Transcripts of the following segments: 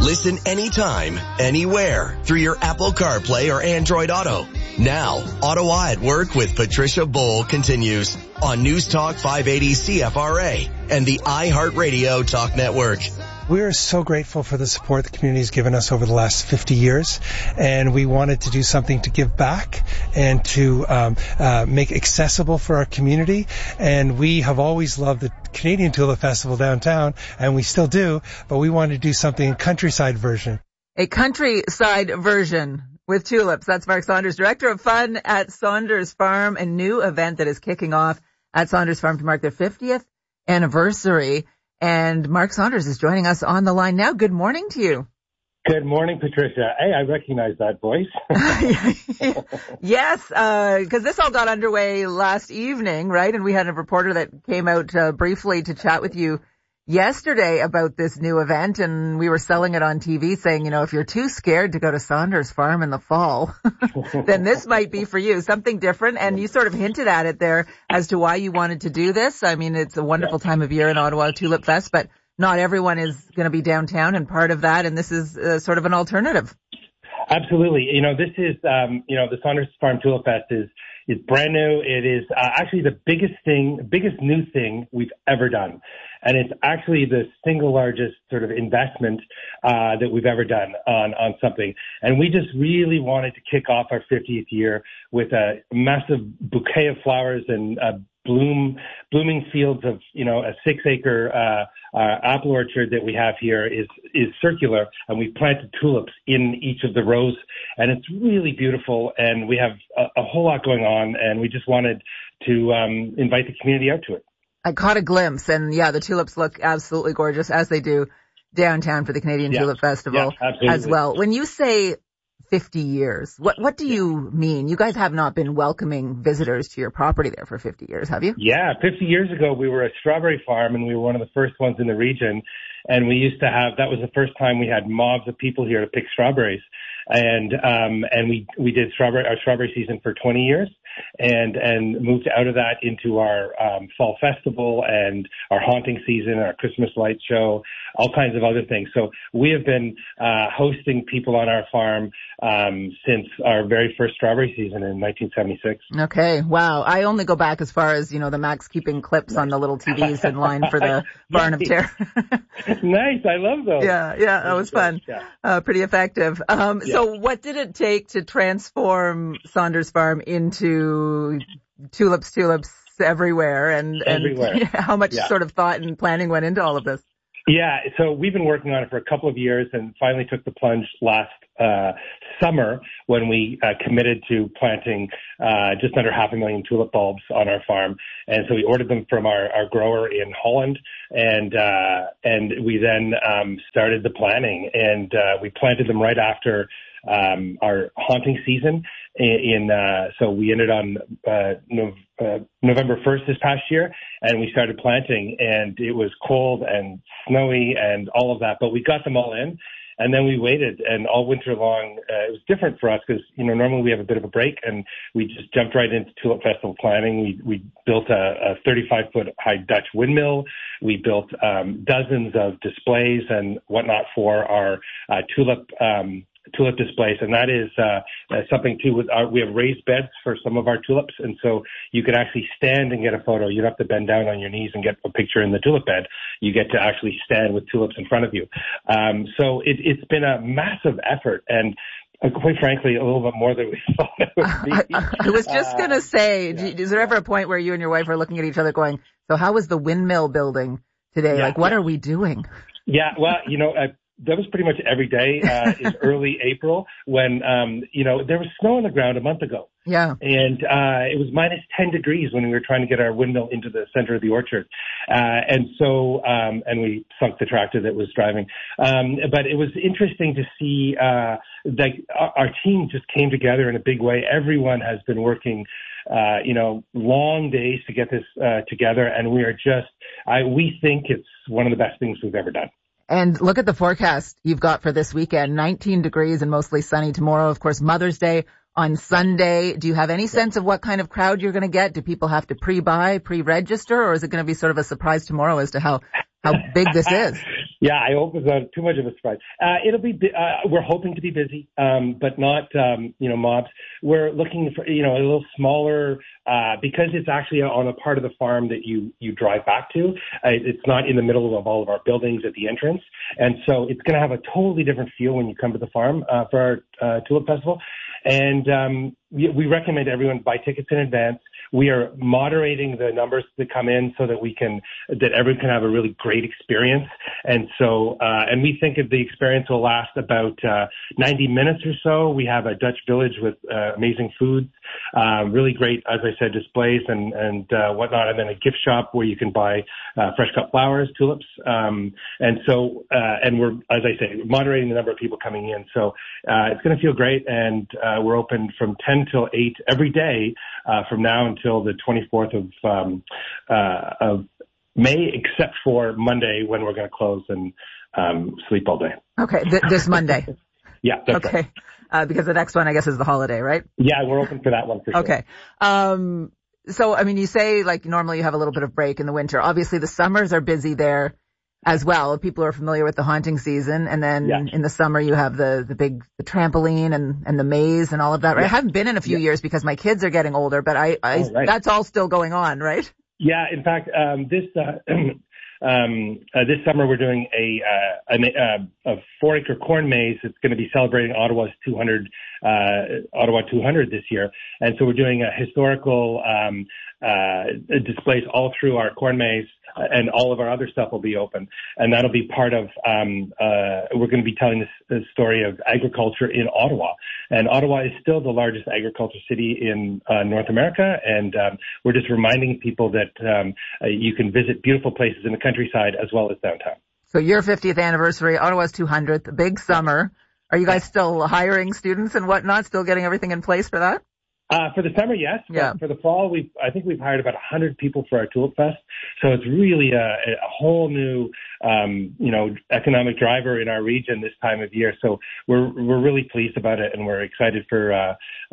Listen anytime, anywhere through your Apple CarPlay or Android Auto. Now, Ottawa at Work with Patricia Bowl continues on News Talk 580 CFRA and the iHeartRadio Talk Network. We are so grateful for the support the community has given us over the last 50 years, and we wanted to do something to give back and to make accessible for our community. And we have always loved the Canadian Tulip Festival downtown, and we still do, but we wanted to do something in countryside version. A countryside version with tulips. That's Mark Saunders, Director of Fun at Saunders Farm, a new event that is kicking off at Saunders Farm to mark their 50th anniversary. And Mark Saunders is joining us on the line now. Good morning to you. Good morning, Patricia. Hey, I recognize that voice. Yes, because this all got underway last evening, right? And we had a reporter that came out briefly to chat with you yesterday about this new event, and we were selling it on TV saying, you know, if you're too scared to go to Saunders Farm in the fall, then this might be for you, something different. And you sort of hinted at it there as to why you wanted to do this. I mean, it's a wonderful time of year in Ottawa, Tulip Fest, but not everyone is going to be downtown and part of that, and this is sort of an alternative. Absolutely. You know, this is, the Saunders Farm Tulip Fest is brand new. It is actually the biggest new thing we've ever done. And it's actually the single largest sort of investment that we've ever done on something. And we just really wanted to kick off our 50th year with a massive bouquet of flowers and blooming fields of, a 6-acre apple orchard that we have here is circular, and we planted tulips in each of the rows, and it's really beautiful, and we have a whole lot going on, and we just wanted to invite the community out to it. I caught a glimpse, and yeah, the tulips look absolutely gorgeous, as they do downtown for the Canadian Tulip Festival as well. When you say 50 years, what do you mean? You guys have not been welcoming visitors to your property there for 50 years, have you? Yeah, 50 years ago we were a strawberry farm, and we were one of the first ones in the region, and we used to have, that was the first time we had mobs of people here to pick strawberries. And we did our strawberry season for 20 years and moved out of that into our fall festival and our haunting season, our Christmas light show, all kinds of other things. So we have been hosting people on our farm since our very first strawberry season in 1976. Okay, wow. I only go back as far as, the Max keeping clips on the little TVs in line for the Barn of Terror. Nice, I love those. Yeah, that was fun. Yeah. Pretty effective. So what did it take to transform Saunders Farm into tulips everywhere, and how much sort of thought and planning went into all of this? Yeah, so we've been working on it for a couple of years and finally took the plunge last summer when we committed to planting just under 500,000 tulip bulbs on our farm. And so we ordered them from our grower in Holland, and we then started the planting, and we planted them right after our haunting season so we ended on November 1st this past year, and we started planting, and it was cold and snowy and all of that, but we got them all in, and then we waited, and all winter long it was different for us because normally we have a bit of a break, and we just jumped right into Tulip Festival planning. We built a 35-foot high Dutch windmill. We built dozens of displays and whatnot for our tulip displays, and that is something too. We have raised beds for some of our tulips, and so you can actually stand and get a photo. You don't have to bend down on your knees and get a picture in the tulip bed. You get to actually stand with tulips in front of you. So it's been a massive effort, and quite frankly, a little bit more than we thought it would be. I was just going to say, is there ever a point where you and your wife are looking at each other going, so how was the windmill building today? What are we doing? Yeah, well, that was pretty much every day in early April when, there was snow on the ground a month ago. Yeah. And it was minus 10 degrees when we were trying to get our windmill into the center of the orchard. And we sunk the tractor that was driving. But it was interesting to see our team just came together in a big way. Everyone has been working long days to get this together, and we think it's one of the best things we've ever done. And look at the forecast you've got for this weekend, 19 degrees and mostly sunny tomorrow. Of course, Mother's Day on Sunday. Do you have any sense of what kind of crowd you're going to get? Do people have to pre-buy, pre-register, or is it going to be sort of a surprise tomorrow as to how big this is? Yeah, I hope it's not too much of a surprise. It'll be, we're hoping to be busy, but not, mobs. We're looking for, a little smaller, because it's actually on a part of the farm that you drive back to. It's not in the middle of all of our buildings at the entrance. And so it's going to have a totally different feel when you come to the farm, for our Tulip Festival. And, we recommend everyone buy tickets in advance. We are moderating the numbers that come in so that that everyone can have a really great experience. And so, and we think that the experience will last about 90 minutes or so. We have a Dutch village with amazing foods, really great, as I said, displays and whatnot, and then a gift shop where you can buy fresh cut flowers, tulips. And we're, as I say, moderating the number of people coming in. So it's going to feel great, and we're open from 10 till 8 every day from now until the 24th of May, except for Monday when we're going to close and sleep all day. Okay, this Monday. Yeah, that's okay. Right. Because the next one, I guess, is the holiday, right? Yeah, we're open for that one for sure. Okay. So, I mean, you say, like, normally you have a little bit of break in the winter. Obviously, the summers are busy there as well. People are familiar with the haunting season. And then in the summer, you have the trampoline and the maze and all of that, right? Yeah. I haven't been in a few years because my kids are getting older, but that's all still going on, right? Yeah. In fact, this summer we're doing a 4-acre corn maze. It's going to be celebrating Ottawa 200 this year. And so we're doing a historical, displays all through our corn maze, and all of our other stuff will be open. And that'll be part of, we're going to be telling this story of agriculture in Ottawa. And Ottawa is still the largest agriculture city in North America. And we're just reminding people that you can visit beautiful places in the countryside as well as downtown. So your 50th anniversary, Ottawa's 200th, big summer. Are you guys still hiring students and whatnot, still getting everything in place for that? For the summer, yes. Yeah. For the fall, I think we've hired about 100 people for our Tulip Fest. So it's really a whole new, economic driver in our region this time of year. So we're really pleased about it, and we're excited for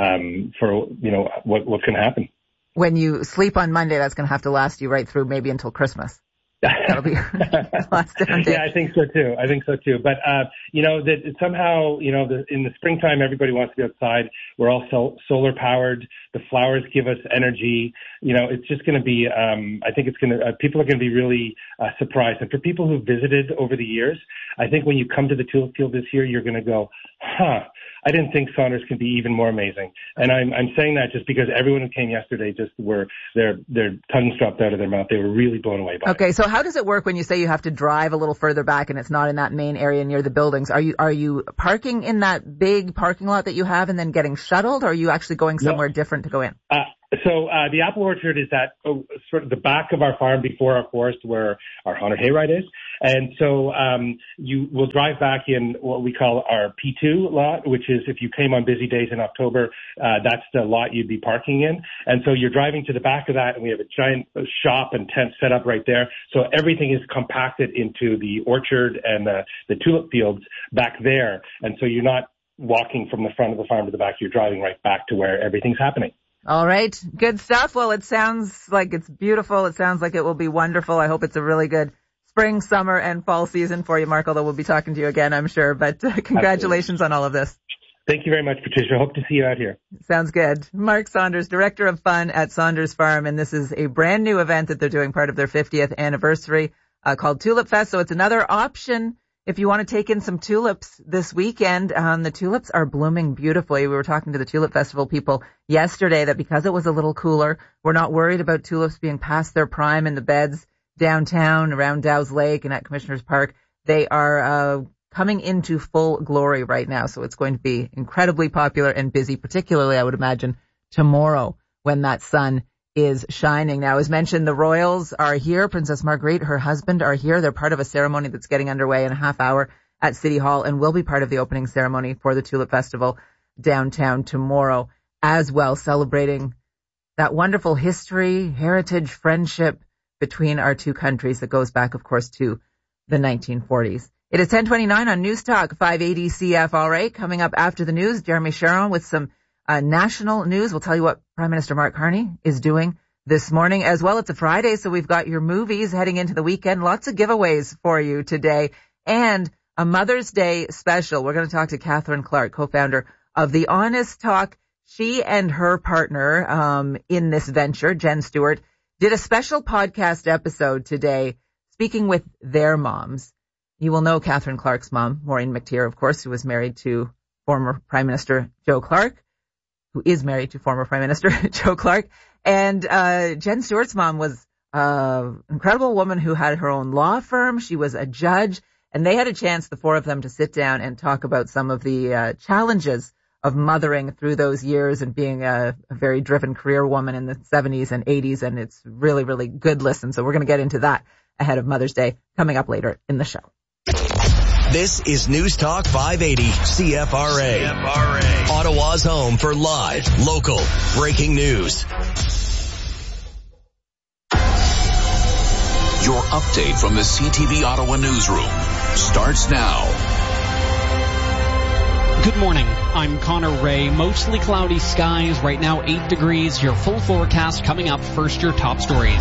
what can happen. When you sleep on Monday, that's going to have to last you right through maybe until Christmas. That'll be last different day. Yeah, I think so too. But, that somehow, in the springtime, everybody wants to be outside. We're all solar powered. The flowers give us energy. It's just going to be, I think it's going to, people are going to be really surprised. And for people who visited over the years, I think when you come to the Tulip Field this year, you're going to go, I didn't think Saunders could be even more amazing. And I'm saying that just because everyone who came yesterday just their tongues dropped out of their mouth. They were really blown away by it. Okay, so how does it work when you say you have to drive a little further back and it's not in that main area near the buildings? Are you parking in that big parking lot that you have and then getting shuttled, or are you actually going somewhere different to go in? So the apple orchard is at sort of the back of our farm before our forest where our haunted hayride is. And so you will drive back in what we call our P2 lot, which is if you came on busy days in October, that's the lot you'd be parking in. And so you're driving to the back of that, and we have a giant shop and tent set up right there. So everything is compacted into the orchard and the tulip fields back there. And so you're not walking from the front of the farm to the back. You're driving right back to where everything's happening. All right. Good stuff. Well, it sounds like it's beautiful. It sounds like it will be wonderful. I hope it's a really good spring, summer, and fall season for you, Mark, although we'll be talking to you again, I'm sure. But congratulations on all of this. Thank you very much, Patricia. Hope to see you out here. Sounds good. Mark Saunders, Director of Fun at Saunders Farm, and this is a brand new event that they're doing, part of their 50th anniversary, called Tulip Fest. So it's another option if you want to take in some tulips this weekend. The tulips are blooming beautifully. We were talking to the Tulip Festival people yesterday that because it was a little cooler, we're not worried about tulips being past their prime in the beds downtown, around Dow's Lake and at Commissioner's Park. They are coming into full glory right now. So it's going to be incredibly popular and busy, particularly, I would imagine, tomorrow when that sun is shining. Now, as mentioned, the royals are here. Princess Marguerite, her husband, are here. They're part of a ceremony that's getting underway in a half hour at City Hall and will be part of the opening ceremony for the Tulip Festival downtown tomorrow as well, celebrating that wonderful history, heritage, friendship between our two countries that goes back, of course, to the 1940s. It is 10:29 on News Talk 580 CFRA. Coming up after the news, Jeremy Sharon with some national news. We'll tell you what Prime Minister Mark Carney is doing this morning as well. It's a Friday, so we've got your movies heading into the weekend. Lots of giveaways for you today. and a Mother's Day special. We're going to talk to Catherine Clark, co-founder of The Honest Talk. She and her partner in this venture, Jen Stewart, did a special podcast episode today speaking with their moms. You will know Catherine Clark's mom, Maureen McTeer, of course, who was married to former Prime Minister Joe Clark, who is married to former Prime Minister Joe Clark. And Jen Stewart's mom was an incredible woman who had her own law firm. She was a judge, and they had a chance, the four of them, to sit down and talk about some of the challenges of mothering through those years and being a very driven career woman in the 70s and 80s. And it's really, really good listen. So we're going to get into that ahead of Mother's Day coming up later in the show. This is News Talk 580 CFRA. Ottawa's home for live, local, breaking news. Your update from the CTV Ottawa newsroom starts now. Good morning. I'm Connor Ray. Mostly cloudy skies. Right now 8 degrees. Your full forecast coming up. First, your top stories.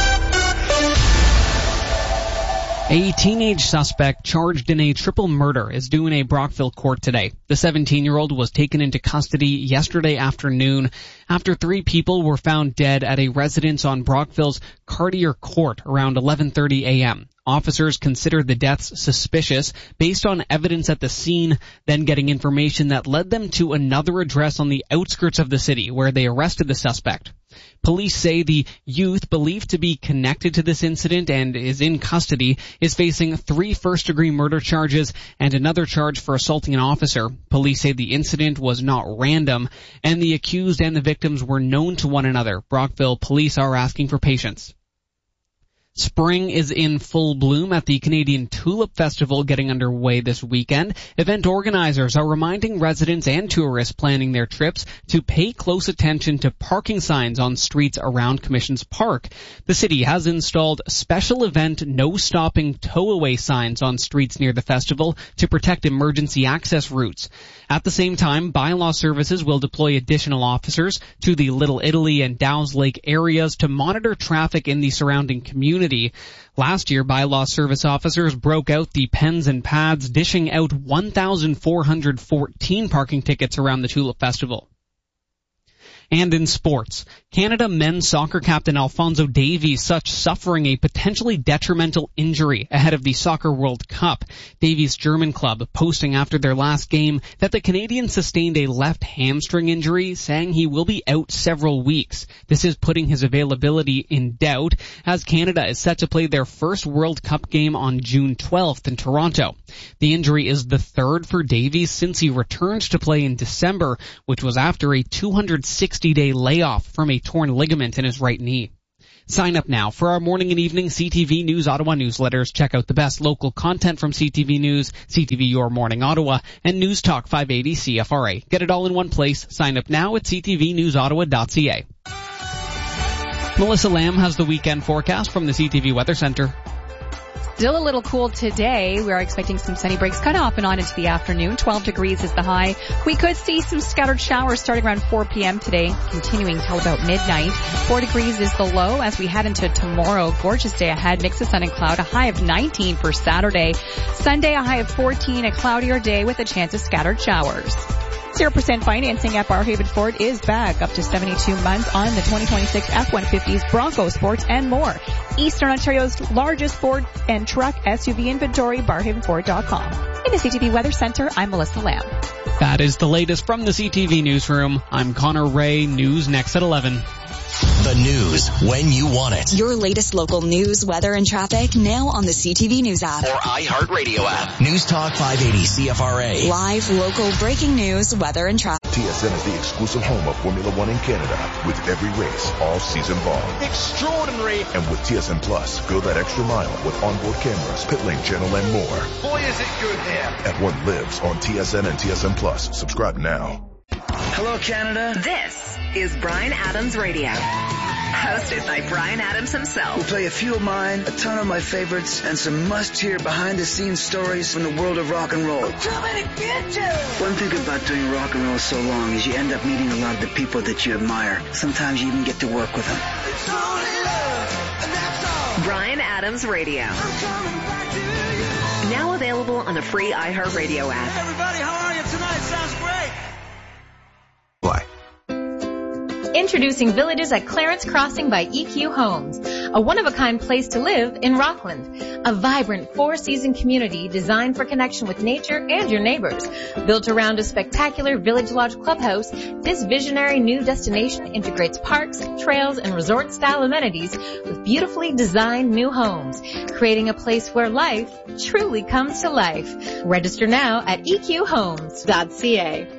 A teenage suspect charged in a triple murder is due in a Brockville court today. The 17-year-old was taken into custody yesterday afternoon after 3 people were found dead at a residence on Brockville's Cartier Court around 11:30 a.m. Officers considered the deaths suspicious based on evidence at the scene, then getting information that led them to another address on the outskirts of the city where they arrested the suspect. Police say the youth, believed to be connected to this incident and is in custody, is facing 3 first-degree murder charges and another charge for assaulting an officer. Police say the incident was not random, and the accused and the victims were known to one another. Brockville police are asking for patience. Spring is in full bloom at the Canadian Tulip Festival getting underway this weekend. Event organizers are reminding residents and tourists planning their trips to pay close attention to parking signs on streets around Commissions Park. The city has installed special event no stopping tow-away signs on streets near the festival to protect emergency access routes. At the same time, bylaw services will deploy additional officers to the Little Italy and Dow's Lake areas to monitor traffic in the surrounding community. Last year, bylaw service officers broke out the pens and pads, dishing out 1,414 parking tickets around the Tulip Festival. And in sports, Canada men's soccer captain Alphonso Davies suffering a potentially detrimental injury ahead of the Soccer World Cup. Davies' German club posting after their last game that the Canadian sustained a left hamstring injury, saying he will be out several weeks. This is putting his availability in doubt as Canada is set to play their first World Cup game on June 12th in Toronto. The injury is the third for Davies since he returned to play in December, which was after a 260-day layoff from a torn ligament in his right knee. Sign up now for our morning and evening CTV News Ottawa newsletters. Check out the best local content from CTV News, CTV Your Morning Ottawa, and News Talk 580 CFRA. Get it all in one place. Sign up now at ctvnewsottawa.ca. Melissa Lamb has the weekend forecast from the CTV Weather Center. Still a little cool today. We are expecting some sunny breaks kind of off and on into the afternoon. 12 degrees is the high. We could see some scattered showers starting around 4 p.m. today, continuing till about midnight. 4 degrees is the low as we head into tomorrow. Gorgeous day ahead. Mix of sun and cloud. A high of 19 for Saturday. Sunday, a high of 14. A cloudier day with a chance of scattered showers. 0% financing at Barhaven Ford is back up to 72 months on the 2026 F-150s, Bronco Sports, and more. Eastern Ontario's largest Ford and truck SUV inventory, barhavenford.com. In the CTV Weather Center, I'm Melissa Lamb. That is the latest from the CTV Newsroom. I'm Connor Ray. News next at 11. The news when you want it. Your latest local news, weather, and traffic now on the CTV News app. Or iHeartRadio app. News Talk 580 CFRA. Live, local, breaking news, weather, and traffic. TSN is the exclusive home of Formula One in Canada, with every race all season long. Extraordinary! And with TSN Plus, go that extra mile with onboard cameras, pit lane channel, and more. Boy, is it good here! At what lives on TSN and TSN Plus. Subscribe now. Hello, Canada. This is Bryan Adams Radio. Hosted by Bryan Adams himself. We'll play a few of mine, a ton of my favorites, and some must-hear behind-the-scenes stories from the world of rock and roll. I'm coming to get you! One thing about doing rock and roll so long is you end up meeting a lot of the people that you admire. Sometimes you even get to work with them. It's only love, and that's all. Bryan Adams Radio. I'm coming back to you. Now available on the free iHeartRadio app. Hey everybody, how are you tonight? Sounds great. Why? Introducing Villages at Clarence Crossing by EQ Homes, a one-of-a-kind place to live in Rockland. A vibrant four-season community designed for connection with nature and your neighbors. Built around a spectacular Village Lodge clubhouse, this visionary new destination integrates parks, trails, and resort-style amenities with beautifully designed new homes, creating a place where life truly comes to life. Register now at eqhomes.ca.